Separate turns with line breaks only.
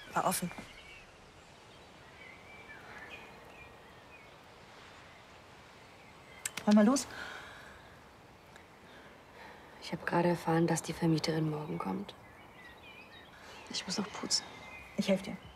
War offen. Wollen wir los?
Ich habe gerade erfahren, dass die Vermieterin morgen kommt. Ich muss noch putzen.
Ich helfe dir.